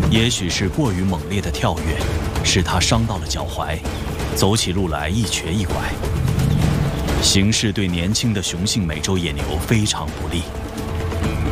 也许是过于猛烈的跳跃，使它伤到了脚踝，走起路来一瘸一拐。形势对年轻的雄性美洲野牛非常不利。